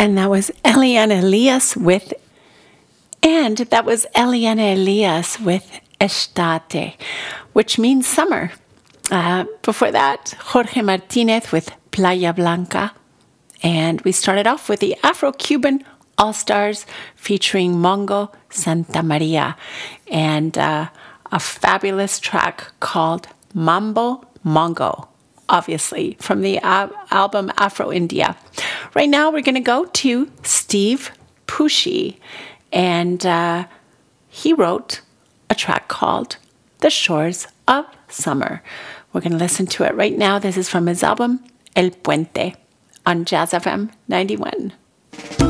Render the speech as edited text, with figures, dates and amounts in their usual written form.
And that was Eliana Elias with Estate, which means summer. Before that, Jorge Martinez with Playa Blanca. And we started off with the Afro-Cuban All-Stars featuring Mongo Santa Maria and a fabulous track called Mambo Mongo, obviously, from the album Afro India. Right now, we're going to go to Steve Pushy, and he wrote a track called The Shores of Summer. We're going to listen to it right now. This is from his album El Puente on Jazz FM 91.